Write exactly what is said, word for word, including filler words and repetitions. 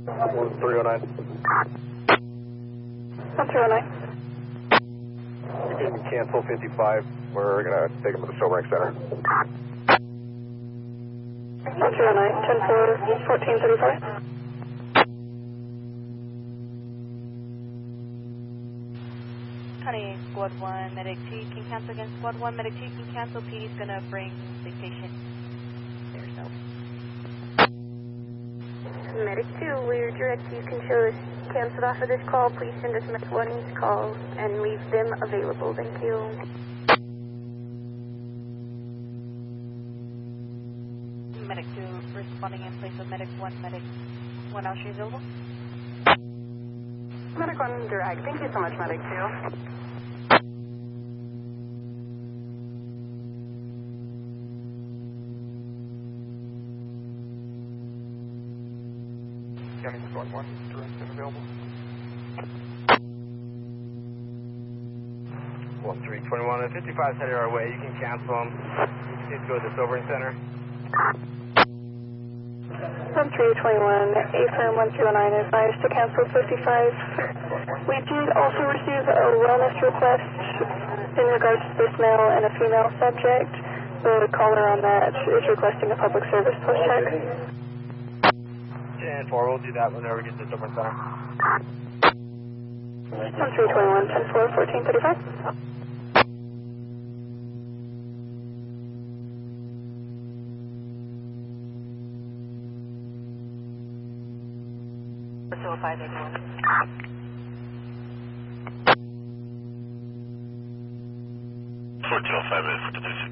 one three oh nine. one three oh nine. You can cancel fifty-five. We're going to take him to the sobering center. one three oh nine, ten four, fourteen thirty-five. Honey, Squad one, Medic two, you can cancel again. Squad one, Medic two, you can cancel. P D's gonna bring the patient there, so. Medic two, we're direct. You can show us canceled off of this call. Please send us Medic one's call and leave them available. Thank you. Medic two responding in place of Medic one, Medic one, I'll show you available. Medic one, direct. Thank you so much, Medic two. County Squad one, direct and available. one three two one, if fifty-five's headed our way, you can cancel them. You just need to go to the sobering center. one three two one, A firm one three oh nine advised to cancel fifty-five. We did also receive a wellness request in regards to this male and a female subject. The caller on that is requesting a public service post check. ten four, we'll do that whenever we get to the sobering center. one three two one, ten four, fourteen thirty-five. four two five eight one. four two five eight, four two three six.